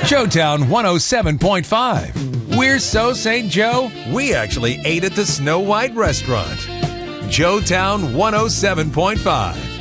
Joetown 107.5. We're so St. Joe, we actually ate at the Snow White restaurant. Joetown 107.5.